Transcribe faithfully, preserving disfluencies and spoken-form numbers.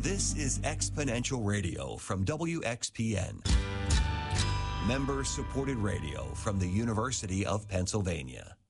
This is Exponential Radio from W X P N. Member-supported radio from the University of Pennsylvania.